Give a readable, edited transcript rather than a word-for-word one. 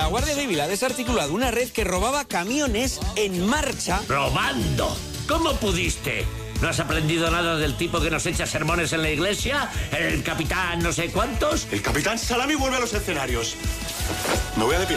Guardia Civil ha desarticulado una red que robaba camiones en marcha. ¡Robando! ¿Cómo pudiste? ¿No has aprendido nada del tipo que nos echa sermones en la iglesia? ¿El capitán no sé cuántos? El capitán Salami vuelve a los escenarios. Me voy a depilar.